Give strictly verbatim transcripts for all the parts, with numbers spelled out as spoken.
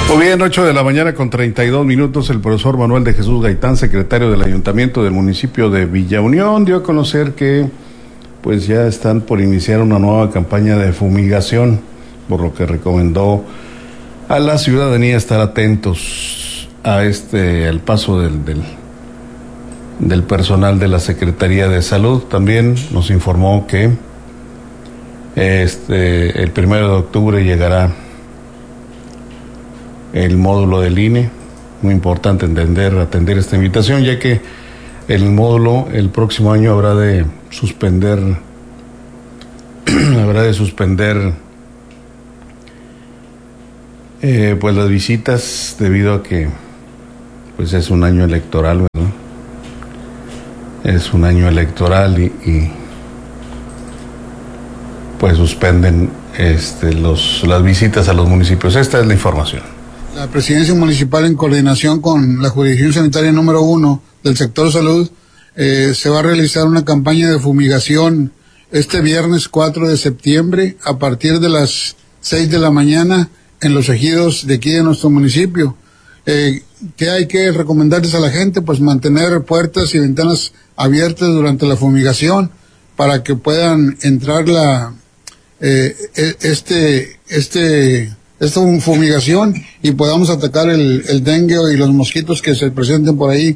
Muy bien, ocho de la mañana con treinta y dos minutos, el profesor Manuel de Jesús Gaitán, secretario del Ayuntamiento del municipio de Villa Unión, dio a conocer que pues ya están por iniciar una nueva campaña de fumigación, por lo que recomendó a la ciudadanía estar atentos a este, al paso del, del, del personal de la Secretaría de Salud. También nos informó que este, el primero de octubre llegará el módulo del I N E. Muy importante entender, atender esta invitación, ya que el módulo el próximo año habrá de suspender, habrá de suspender eh, pues las visitas debido a que pues es un año electoral, ¿verdad? Es un año electoral y, y pues suspenden este, los, las visitas a los municipios. Esta es la información. La Presidencia Municipal, en coordinación con la Jurisdicción Sanitaria número uno del sector salud, eh, se va a realizar una campaña de fumigación este viernes cuatro de septiembre a partir de las seis de la mañana en los ejidos de aquí de nuestro municipio. Eh, ¿Qué hay que recomendarles a la gente? Pues mantener puertas y ventanas abiertas durante la fumigación para que puedan entrar la eh, este este esta fumigación y podamos atacar el, el dengue y los mosquitos que se presenten por ahí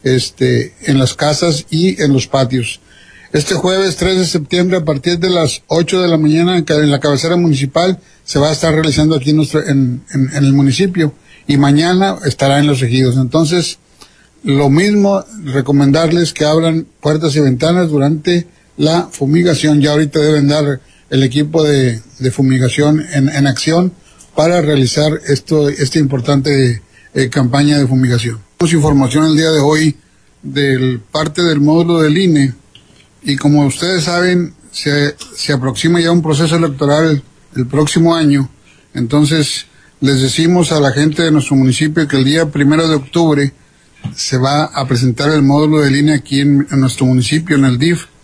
este en las casas y en los patios. Este jueves tres de septiembre a partir de las ocho de la mañana en la cabecera municipal se va a estar realizando aquí en, nuestro, en, en, en el municipio y mañana estará en los ejidos. Entonces, lo mismo, recomendarles que abran puertas y ventanas durante la fumigación. Ya ahorita deben dar el equipo de, de fumigación en, en acción para realizar esto, esta importante eh, campaña de fumigación. Tenemos información el día de hoy del parte del módulo del I N E y como ustedes saben se, se aproxima ya un proceso electoral el próximo año. Entonces les decimos a la gente de nuestro municipio que el día primero de octubre se va a presentar el módulo del I N E aquí en, en nuestro municipio, en el D I F,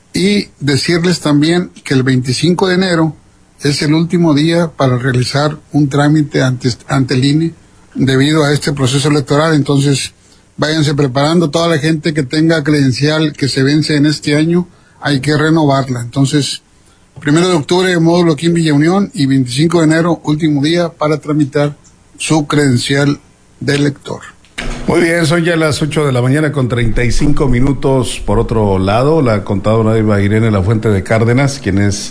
y decirles también que el veinticinco de enero es el último día para realizar un trámite ante, ante el I N E debido a este proceso electoral. Entonces, váyanse preparando. Toda la gente que tenga credencial que se vence en este año, hay que renovarla. Entonces, primero de octubre, módulo aquí en Villa Unión, y veinticinco de enero, último día para tramitar su credencial de elector. Muy bien, son ya las ocho de la mañana con treinta y cinco minutos. Por otro lado, la contadora Eva Irene Lafuente de Cárdenas, quien es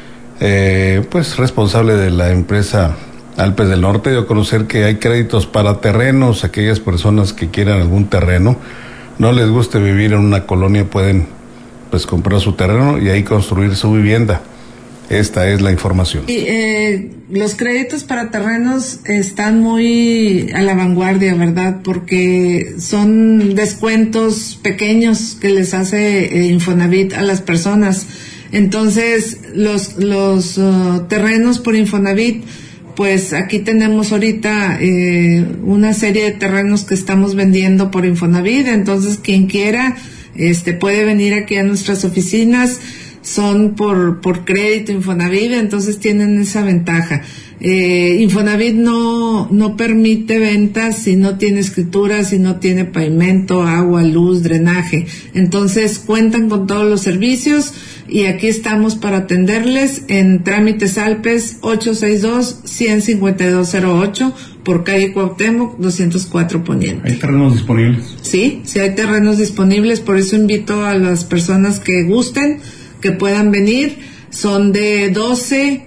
Eh, pues responsable de la empresa Alpes del Norte, dio a conocer que hay créditos para terrenos. Aquellas personas que quieran algún terreno, no les guste vivir en una colonia, pueden pues comprar su terreno y ahí construir su vivienda. Esta es la información. Y, eh, los créditos para terrenos están muy a la vanguardia, ¿verdad? Porque son descuentos pequeños que les hace eh, Infonavit a las personas. Entonces, los los uh, terrenos por Infonavit, pues aquí tenemos ahorita eh, una serie de terrenos que estamos vendiendo por Infonavit. Entonces, quien quiera este puede venir aquí a nuestras oficinas. Son por por crédito Infonavit, entonces tienen esa ventaja. Eh, Infonavit no no permite ventas si no tiene escritura, si no tiene pavimento, agua, luz, drenaje. Entonces cuentan con todos los servicios y aquí estamos para atenderles en Trámites Alpes ocho seis dos, uno cinco dos cero ocho por calle Cuauhtémoc doscientos cuatro Poniente. ¿Hay terrenos disponibles? Sí, sí hay terrenos disponibles, por eso invito a las personas que gusten que puedan venir. Son de doce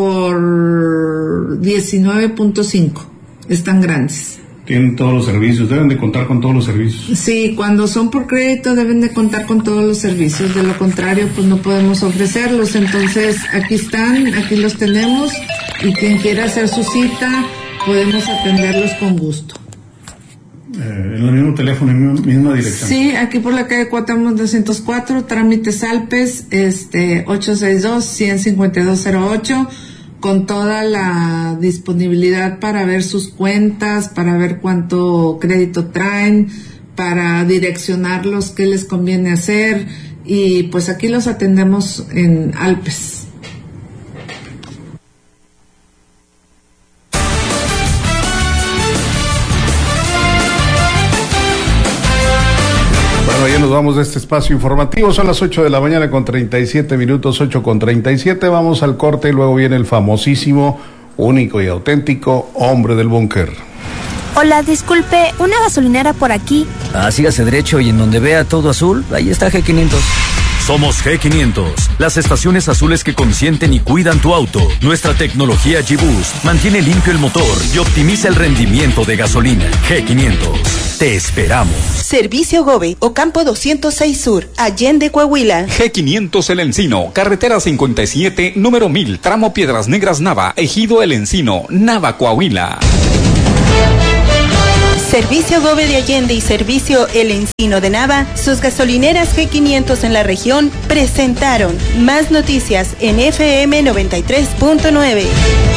por diecinueve punto cinco, están grandes. Tienen todos los servicios, deben de contar con todos los servicios. Sí, cuando son por crédito deben de contar con todos los servicios, de lo contrario pues no podemos ofrecerlos. Entonces aquí están, aquí los tenemos y quien quiera hacer su cita podemos atenderlos con gusto. Eh, en el mismo teléfono, en la misma dirección. Sí, aquí por la calle Cuauhtémoc doscientos cuatro, Trámites Alpes, este, ocho seis dos, uno cinco dos cero ocho, con toda la disponibilidad para ver sus cuentas, para ver cuánto crédito traen, para direccionarlos qué les conviene hacer, y pues aquí los atendemos en Alpes. saludamos de este espacio informativo. Son las ocho de la mañana con treinta y siete minutos, ocho con treinta y siete. Vamos al corte y luego viene el famosísimo, único y auténtico hombre del búnker. Hola, disculpe, ¿una gasolinera por aquí? Ah, sígase derecho y en donde vea todo azul, ahí está G quinientos. Somos G quinientos, las estaciones azules que consienten y cuidan tu auto. Nuestra tecnología G-Boost mantiene limpio el motor y optimiza el rendimiento de gasolina. G quinientos, te esperamos. Servicio Gobe, Ocampo doscientos seis Sur, Allende, Coahuila. G quinientos El Encino, carretera cincuenta y siete, número mil, tramo Piedras Negras Nava, Ejido El Encino, Nava, Coahuila. Servicio Gobe de Allende y Servicio El Encino de Nava, sus gasolineras G quinientos en la región presentaron. Más noticias en F M noventa y tres punto nueve.